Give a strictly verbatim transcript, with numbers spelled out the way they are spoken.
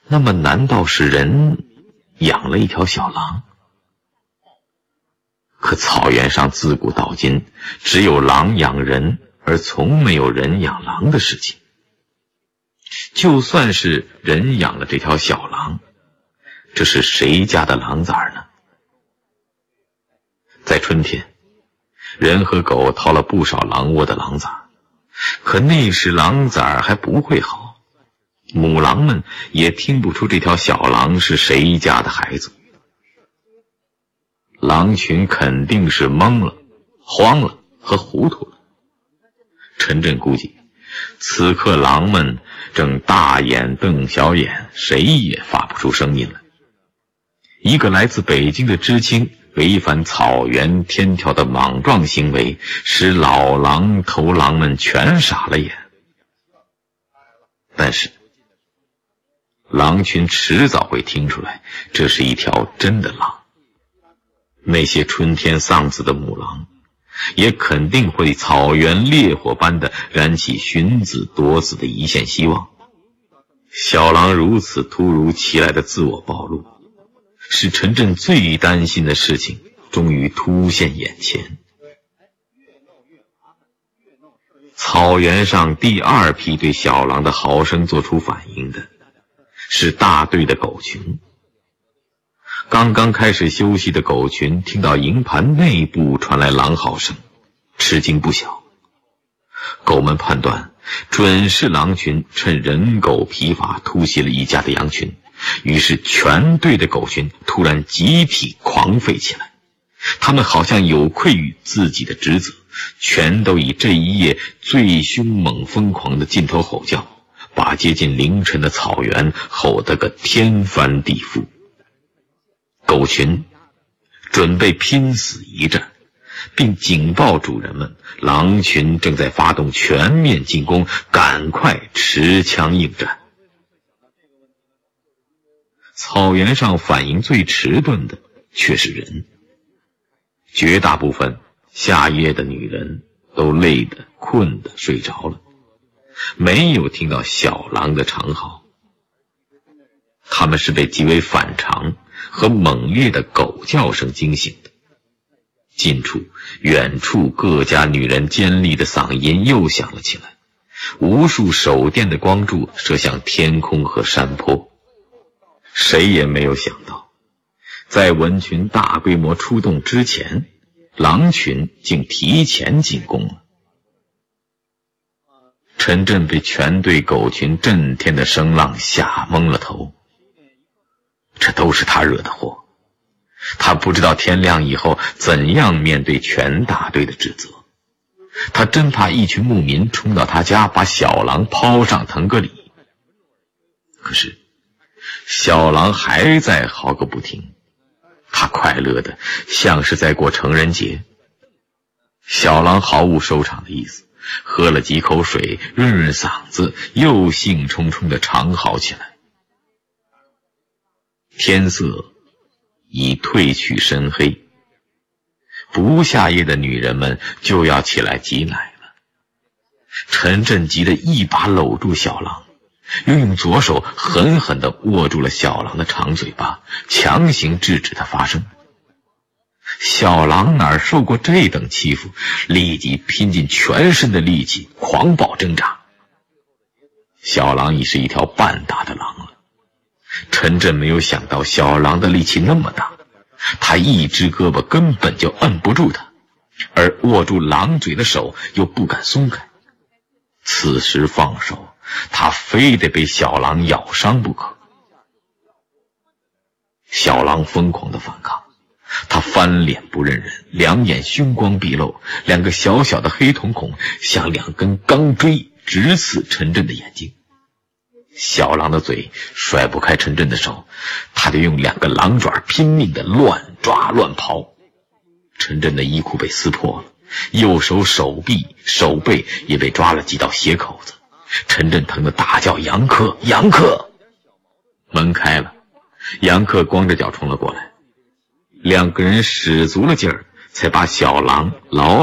那么难道是人养了一条小狼？可草原上自古到今只有狼养人，而从没有人养狼的事情。就算是人养了这条小狼，这是谁家的狼崽呢？在春天，人和狗掏了不少狼窝的狼崽，可那时狼崽还不会好，母狼们也听不出这条小狼是谁家的孩子。狼群肯定是懵了、慌了和糊涂了。陈震估计，此刻狼们正大眼瞪小眼，谁也发不出声音来。一个来自北京的知青违反草原天条的莽撞行为，使老狼头狼们全傻了眼。但是狼群迟早会听出来，这是一条真的狼。那些春天丧子的母狼也肯定会草原烈火般的燃起寻子夺子的一线希望。小狼如此突如其来的自我暴露，使陈震最担心的事情终于突现眼前。草原上第二批对小狼的嚎声做出反应的是大队的狗群。刚刚开始休息的狗群听到营盘内部传来狼嚎声，吃惊不小。狗们判断准是狼群趁人狗疲乏突袭了一家的羊群，于是全队的狗群突然集体狂吠起来。他们好像有愧于自己的职责，全都以这一夜最凶猛疯狂的劲头吼叫，把接近凌晨的草原吼得个天翻地覆。狗群准备拼死一战，并警报主人们，狼群正在发动全面进攻，赶快持枪应战。草原上反应最迟钝的却是人，绝大部分下夜的女人都累得困得睡着了，没有听到小狼的长嚎。他们是被极为反常和猛烈的狗叫声惊醒的。近处远处各家女人尖利的嗓音又响了起来，无数手电的光柱射向天空和山坡。谁也没有想到，在蚊群大规模出动之前，狼群竟提前进攻了。陈震被全队狗群震天的声浪吓懵了头，这都是他惹的祸。他不知道天亮以后怎样面对全大队的指责，他真怕一群牧民冲到他家把小狼抛上腾格里。可是小狼还在嚎个不停，他快乐的像是在过成人节。小狼毫无收场的意思，喝了几口水润润嗓子，又兴冲冲的长嚎起来。天色已褪去深黑，不下夜的女人们就要起来挤奶了。陈震急得一把搂住小狼，又用左手狠狠地握住了小狼的长嘴巴，强行制止它发声。小狼哪受过这等欺负，立即拼尽全身的力气狂暴挣扎。小狼已是一条半大的狼了，陈震没有想到小狼的力气那么大，他一只胳膊根本就摁不住它，而握住狼嘴的手又不敢松开。此时放手，他非得被小狼咬伤不可。小狼疯狂的反抗，他翻脸不认人，两眼凶光毕露，两个小小的黑瞳孔像两根钢锥直刺陈震的眼睛。小狼的嘴甩不开陈震的手，他就用两个狼爪拼命的乱抓乱刨。陈震的衣裤被撕破了，右手手臂手背也被抓了几道血口子。陈震疼得大叫：杨克，杨克！门开了，杨克光着脚冲了过来，两个人使足了劲儿，才把小狼牢